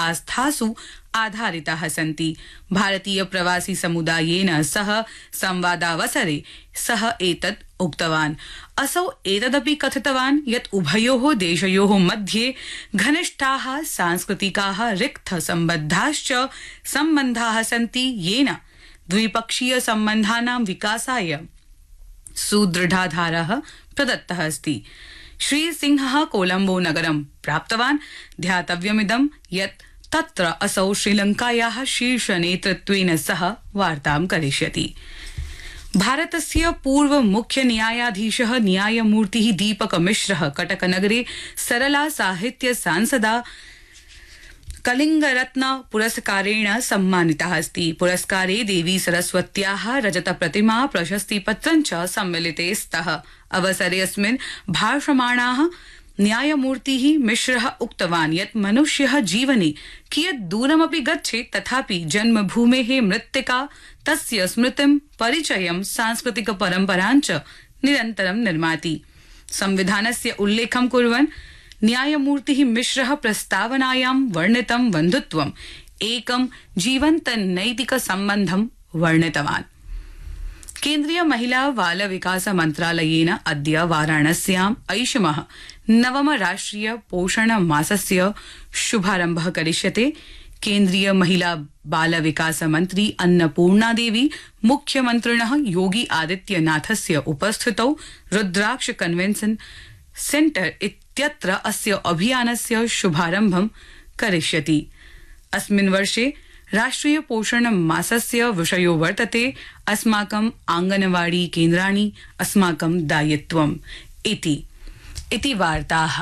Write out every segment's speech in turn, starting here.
आस्थासु आधारिताः सन्ति। भारतीय प्रवासी समुदायेन सह संवादावसरे सः एतत् उक्तवान्। असौ एतदपि कथितवान् यत् उभयोः देशयोः मध्ये घनिष्ठाः सांस्कृतिकाः रिक्थसम्बद्धाश्च सम्बन्धाः सन्ति, येन द्विपक्षीय सम्बन्धानां विकासाय सुदृढाधारः प्रदत्तः अस्ति। श्रीसिंहः कोलम्बो नगरं प्राप्तवान्। ध्यातव्यमिदं यत् तत्र असौ श्रीलंकायाः शीर्षनेतृत्वेन सह वार्तां करिष्यति। भारतस्य पूर्व मुख्य न्यायाधीशः न्यायमूर्तिः दीपक मिश्रः कटकनगरे सरला साहित्य सांसदा कलिंगरत्न पुरस्कारेण सम्मानितः अस्ति। पुरस्कारे देवी सरस्वत्याः रजत प्रतिमा प्रशस्तिपत्रं च सम्मिलिते स्तः। अवसरेऽस्मिन् भाषमाणाः न्यायमूर्तिः मिश्रः उक्तवान् यत् मनुष्यः जीवने कियत् दूरमपि गच्छेत् तथापि जन्मभूमेः मृत्तिका तस्य स्मृतिं परिचयं सांस्कृतिक परम्परां च निरन्तरं निर्माति। संविधानस्य उल्लेखं कुर्वन् न्यायमूर्तिः मिश्रः प्रस्तावनायां वर्णितं बन्धुत्वम् एकं जीवन्त नैतिक सम्बन्धं वर्णितवान्। केन्द्रीय महिला बाल विकास मन्त्रालयेन अद्य वाराणस्याम् ऐषमः नवम राष्ट्रिय पोषण मासस्य शुभारम्भः करिष्यते। केन्द्रीय महिला बाल विकास मन्त्री अन्नपूर्णा देवी मुख्यमन्त्रिणः योगी आदित्यनाथस्य उपस्थितौ रुद्राक्ष कन्वेन्शन सेन्टर इत्यत्र अस्य अभियानस्य शुभारम्भं करिष्यति। अस्मिन् वर्षे राष्ट्रिय पोषण मासस्य विषयो वर्तते अस्माकम् आंगनवाड़ी केन्द्राणि अस्माकं दायित्वम् इति वार्ताः।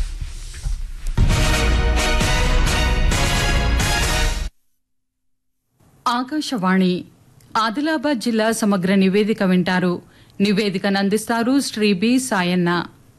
ఆకాశవాణి ఆదిలాబాద్ జిల్లా సమగ్ర నివేదిక వింటారు. నివేదికను అందిస్తారు శ్రీ బి సాయన్న.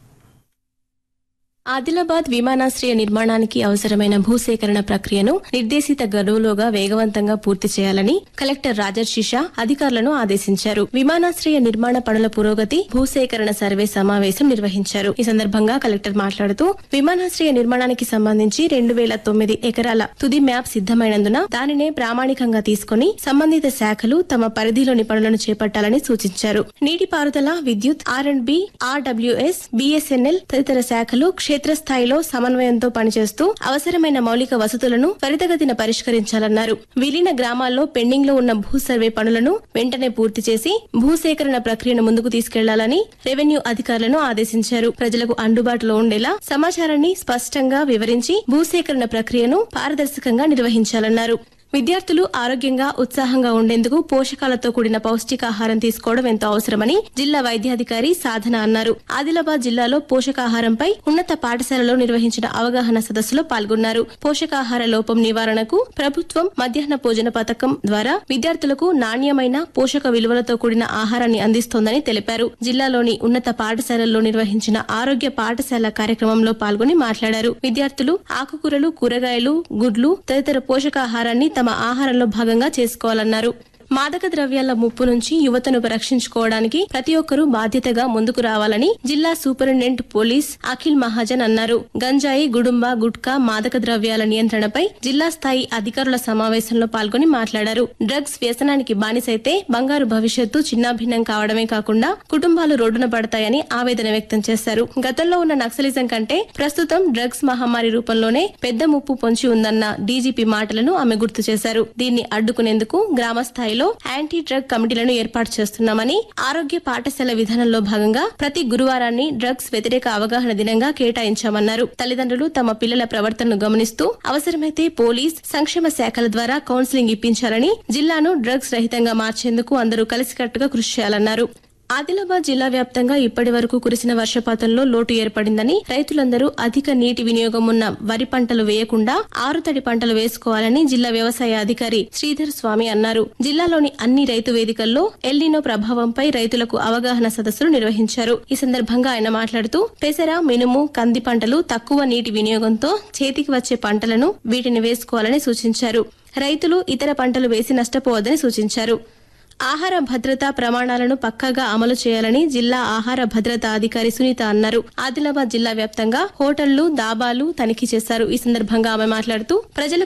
ఆదిలాబాద్ విమానాశ్రయ నిర్మాణానికి అవసరమైన భూసేకరణ ప్రక్రియను నిర్దేశిత గడువులోగా వేగవంతంగా పూర్తి చేయాలని కలెక్టర్ రాజర్షిషా అధికారులను ఆదేశించారు. విమానాశ్రయ నిర్మాణ పనుల పురోగతి భూసేకరణ సర్వే సమావేశం నిర్వహించారు. ఈ సందర్భంగా కలెక్టర్ మాట్లాడుతూ విమానాశ్రయ నిర్మాణానికి సంబంధించి 2009 ఎకరాల తుది మ్యాప్ సిద్దమైనందున దానినే ప్రామాణికంగా తీసుకుని సంబంధిత శాఖలు తమ పరిధిలోని పనులను చేపట్టాలని సూచించారు. నీటిపారుదల, విద్యుత్, R&B, RWS, BSNL తదితర శాఖలు క్షేత్రస్థాయిలో సమన్వయంతో పనిచేస్తూ అవసరమైన మౌలిక వసతులను త్వరితగతిన పరిష్కరించాలన్నారు. విలీన గ్రామాల్లో పెండింగ్ లో ఉన్న భూ సర్వే పనులను వెంటనే పూర్తి చేసి భూసేకరణ ప్రక్రియను ముందుకు తీసుకెళ్లాలని రెవెన్యూ అధికారులను ఆదేశించారు. ప్రజలకు అందుబాటులో ఉండేలా సమాచారాన్ని స్పష్టంగా వివరించి భూసేకరణ ప్రక్రియను పారదర్శకంగా నిర్వహించాలన్నారు. విద్యార్థులు ఆరోగ్యంగా ఉత్సాహంగా ఉండేందుకు పోషకాలతో కూడిన పౌష్టికాహారం తీసుకోవడం ఎంతో అవసరమని జిల్లా వైద్యాధికారి సాధన అన్నారు. ఆదిలాబాద్ జిల్లాలో పోషకాహారంపై ఉన్నత పాఠశాలలో నిర్వహించిన అవగాహన సదస్సులో పాల్గొన్నారు. పోషకాహార లోపం నివారణకు ప్రభుత్వం మధ్యాహ్న భోజన పథకం ద్వారా విద్యార్థులకు నాణ్యమైన పోషక విలువలతో కూడిన ఆహారాన్ని అందిస్తోందని తెలిపారు. జిల్లాలోని ఉన్నత పాఠశాలల్లో నిర్వహించిన ఆరోగ్య పాఠశాల కార్యక్రమంలో పాల్గొని మాట్లాడారు. విద్యార్థులు ఆకుకూరలు, కూరగాయలు, గుడ్లు తదితర పోషకాహారాన్ని తమ ఆహారంలో భాగంగా చేసుకోవాలన్నారు. మాదక ద్రవ్యాల ముప్పు నుంచి యువతను రక్షించుకోవడానికి ప్రతి ఒక్కరూ బాధ్యతగా ముందుకు రావాలని జిల్లా సూపరింటెండెంట్ పోలీస్ అఖిల్ మహాజన్ అన్నారు. గంజాయి, గుడుంబ, గుట్కా, మాదక ద్రవ్యాల నియంత్రణపై జిల్లా స్థాయి అధికారుల సమావేశంలో పాల్గొని మాట్లాడారు. డ్రగ్స్ వ్యసనానికి బానిసైతే బంగారు భవిష్యత్తు చిన్నాభిన్నం కావడమే కాకుండా కుటుంబాలు రోడ్డున పడతాయని ఆవేదన వ్యక్తం చేశారు. గతంలో ఉన్న నక్సలిజం కంటే ప్రస్తుతం డ్రగ్స్ మహమ్మారి రూపంలోనే పెద్ద ముప్పు పొంచి ఉందన్న డీజీపీ మాటలను ఆమె గుర్తు చేశారు. దీన్ని అడ్డుకునేందుకు గ్రామ స్థాయిలో యాంటీ డ్రగ్ కమిటీలను ఏర్పాటు చేస్తున్నామని, ఆరోగ్య పాఠశాల విధానంలో భాగంగా ప్రతి గురువారాన్ని డ్రగ్స్ వ్యతిరేక అవగాహన దినంగా కేటాయించామన్నారు. తల్లిదండ్రులు తమ పిల్లల ప్రవర్తనను గమనిస్తూ అవసరమైతే పోలీస్, సంక్షేమ శాఖల ద్వారా కౌన్సిలింగ్ ఇప్పించాలని, జిల్లాను డ్రగ్స్ రహితంగా మార్చేందుకు అందరూ కలిసికట్టుగా కృషి చేయాలన్నారు. ఆదిలాబాద్ జిల్లా వ్యాప్తంగా ఇప్పటి వరకు కురిసిన వర్షపాతంలో లోటు ఏర్పడిందని, రైతులందరూ అధిక నీటి వినియోగం ఉన్న వరి పంటలు వేయకుండా ఆరుతడి పంటలు వేసుకోవాలని జిల్లా వ్యవసాయ అధికారి శ్రీధర్ స్వామి అన్నారు. జిల్లాలోని అన్ని రైతు వేదికల్లో ఎల్నినో ప్రభావంపై రైతులకు అవగాహన సదస్సులు నిర్వహించారు. ఈ సందర్భంగా ఆయన మాట్లాడుతూ పెసర, మినుము, కంది పంటలు తక్కువ నీటి వినియోగంతో చేతికి వచ్చే పంటలను వీటిని వేసుకోవాలని సూచించారు. రైతులు ఇతర పంటలు వేసి నష్టపోవద్దని సూచించారు. ఆహార భద్రతా ప్రమాణాలను పక్కాగా అమలు చేయాలని జిల్లా ఆహార భద్రతా అధికారి సునీత అన్నారు. ఆదిలాబాద్ జిల్లా వ్యాప్తంగా హోటళ్లు, దాబాలు తనిఖీ చేశారు. ఈ సందర్భంగా ఆమె మాట్లాడుతూ ప్రజలకు